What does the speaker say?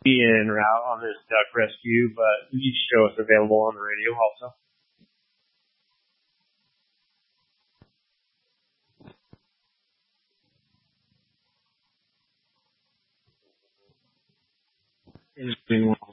be en route on this duck rescue, but each show is available on the radio also. Interesting.